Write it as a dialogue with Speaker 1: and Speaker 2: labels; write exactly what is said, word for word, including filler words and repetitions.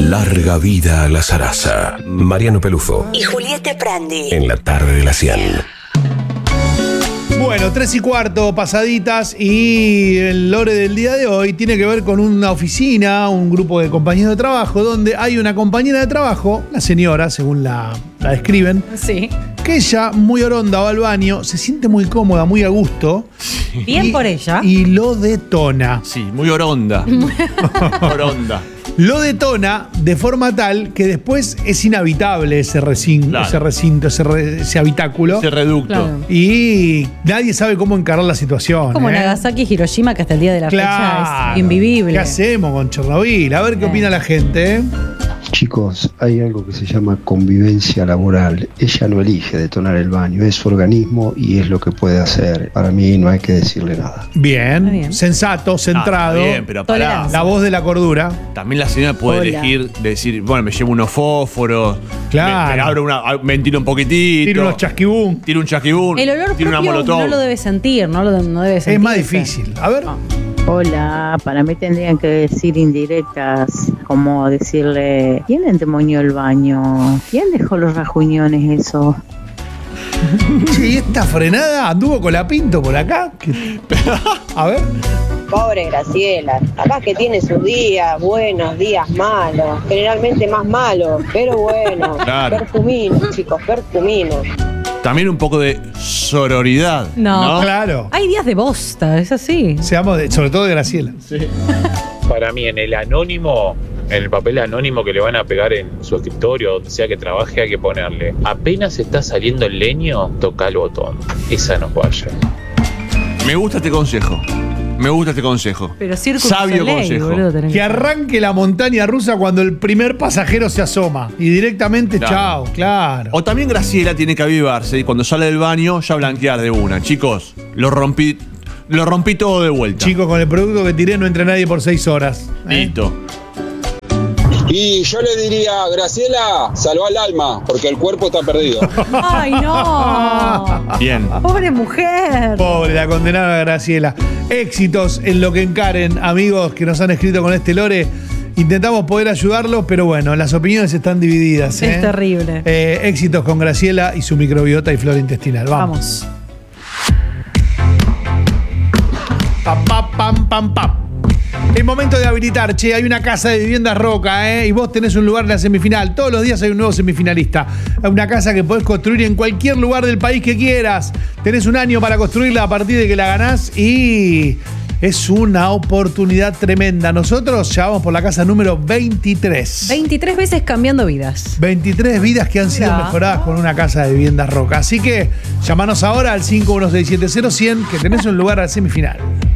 Speaker 1: Larga vida a la zaraza. Mariano Pelufo
Speaker 2: y Julieta Prandi.
Speaker 1: En la tarde de la cien.
Speaker 3: Bueno, tres y cuarto pasaditas, y el lore del día de hoy tiene que ver con una oficina, un grupo de compañeros de trabajo, donde hay una compañera de trabajo, la señora, según la, la describen,
Speaker 4: Sí.
Speaker 3: que ella, muy oronda, va al baño, se siente muy cómoda, muy a gusto.
Speaker 4: Bien
Speaker 3: y,
Speaker 4: por ella.
Speaker 3: Y lo detona.
Speaker 5: Sí, muy oronda. Oronda.
Speaker 3: Lo detona de forma tal que después es inhabitable ese recinto,
Speaker 5: Claro.
Speaker 3: ese recinto, ese, re- ese habitáculo.
Speaker 5: Ese reducto.
Speaker 4: Claro.
Speaker 3: Y nadie sabe cómo encarar la situación.
Speaker 4: Como
Speaker 3: ¿eh?
Speaker 4: Nagasaki y Hiroshima, que hasta el día de la
Speaker 3: Claro.
Speaker 4: fecha es invivible.
Speaker 3: ¿Qué hacemos con Chernobyl? A ver qué
Speaker 4: Eh.
Speaker 3: opina la gente. ¿eh?
Speaker 6: Chicos, hay algo que se llama convivencia laboral. Ella no elige detonar el baño, es su organismo y es lo que puede hacer. Para mí no hay que decirle nada.
Speaker 3: Bien,
Speaker 4: Está bien.
Speaker 3: sensato, centrado.
Speaker 5: Ah, está bien, pero pará.
Speaker 4: Tolerancia.
Speaker 3: La voz de la cordura.
Speaker 5: También la señora puede
Speaker 4: Hola.
Speaker 5: elegir, decir, bueno, me llevo unos fósforos,
Speaker 3: Claro.
Speaker 5: me, me abro una, ventilo un poquitito,
Speaker 3: Tira unos chasquibún.
Speaker 5: tiro un chasquibún,
Speaker 4: El olor
Speaker 5: tiro una
Speaker 4: propio
Speaker 5: molotov.
Speaker 4: no lo debe sentir, no lo no debe sentir.
Speaker 3: Es más difícil. A ver.
Speaker 7: Hola, para mí tendrían que decir indirectas, como decirle, ¿quién endemonió el baño? ¿Quién dejó los rajuñones esos?
Speaker 3: Che, ¿y esta frenada anduvo con la Pinto por acá? ¿Qué? A ver.
Speaker 8: Pobre Graciela, capaz que tiene sus días buenos, días malos, generalmente más malos, pero bueno,
Speaker 5: Claro.
Speaker 8: perfuminos, chicos, perfuminos.
Speaker 5: También un poco de sororidad.
Speaker 4: No.
Speaker 5: ¿no?
Speaker 3: Claro.
Speaker 4: Hay días de bosta, es así.
Speaker 3: Seamos de- sobre todo de Graciela.
Speaker 9: Para mí, en el anónimo, en el papel anónimo que le van a pegar en su escritorio, donde sea que trabaje, hay que ponerle: apenas está saliendo el leño, toca el botón. Esa no falla.
Speaker 5: Me gusta este consejo. Me gusta este consejo.
Speaker 4: Pero Circus
Speaker 5: Sabio
Speaker 4: Soleil,
Speaker 5: consejo.
Speaker 4: boludo, tenés
Speaker 3: Que arranque la montaña rusa cuando el primer pasajero se asoma. Y directamente,
Speaker 5: Claro.
Speaker 3: chao, claro.
Speaker 5: O también Graciela tiene que avivarse y cuando sale del baño ya blanquear de una. Chicos, lo rompí, lo rompí todo de vuelta.
Speaker 3: Chicos, con el producto que tiré no entra nadie por seis horas. ¿eh?
Speaker 5: Listo.
Speaker 10: Y yo le diría, Graciela, salva el alma, porque el cuerpo está perdido.
Speaker 4: ¡Ay, no!
Speaker 5: Bien.
Speaker 4: ¡Pobre mujer!
Speaker 3: Pobre, la condenada Graciela. Éxitos en lo que encaren, amigos que nos han escrito con este lore. Intentamos poder ayudarlos, pero bueno, las opiniones están divididas. ¿eh?
Speaker 4: Es terrible.
Speaker 3: Eh, éxitos con Graciela y su microbiota y flora intestinal. Vamos.
Speaker 4: Vamos.
Speaker 3: Pam, pam, pam, pam, pam. Es momento de habilitar, che, hay una casa de viviendas Roca, ¿eh? Y vos tenés un lugar en la semifinal. Todos los días hay un nuevo semifinalista. Hay una casa que podés construir en cualquier lugar del país que quieras. Tenés un año para construirla a partir de que la ganás y es una oportunidad tremenda. Nosotros ya vamos por la casa número veintitrés.
Speaker 4: veintitrés veces cambiando vidas.
Speaker 3: veintitrés vidas que han sido
Speaker 4: Mirá.
Speaker 3: mejoradas con una casa de viviendas Roca. Así que llamanos ahora al cinco uno seis siete cero cien que tenés un lugar a la semifinal.